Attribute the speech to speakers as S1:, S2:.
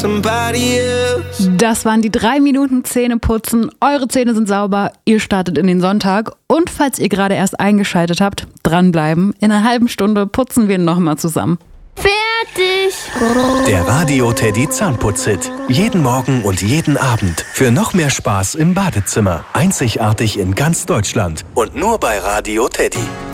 S1: Das waren die 3 Minuten Zähneputzen. Eure Zähne sind sauber, ihr startet in den Sonntag. Und falls ihr gerade erst eingeschaltet habt, dranbleiben. In einer halben Stunde putzen wir nochmal zusammen.
S2: Fertig!
S3: Der Radio Teddy Zahnputz-Hit. Jeden Morgen und jeden Abend. Für noch mehr Spaß im Badezimmer. Einzigartig in ganz Deutschland. Und nur bei Radio Teddy.